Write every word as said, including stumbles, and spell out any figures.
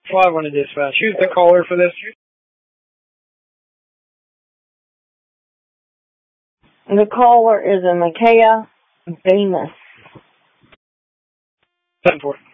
five on the dispatch. Who's the caller for this? The caller is a Micaiah Venus. ten four.